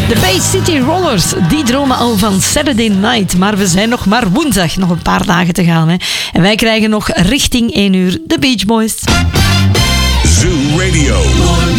De Bay City Rollers, die dromen al van Saturday Night. Maar we zijn nog maar woensdag, nog een paar dagen te gaan. Hè. En wij krijgen nog richting 1 uur de Beach Boys. Zoo Radio.